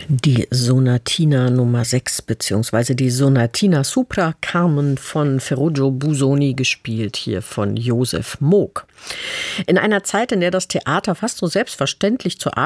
Die Sonatina Nummer 6 beziehungsweise die Sonatina Supra Carmen von Ferruccio Busoni, gespielt hier von Josef Moog. In einer Zeit, in der das Theater fast so selbstverständlich zur